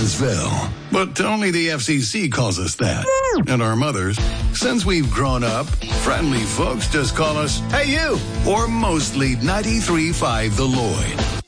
Lawrenceville. But only the FCC calls us that. And our mothers, since we've grown up, friendly folks just call us, "Hey, you!" Or mostly 93.5 The Lloyd.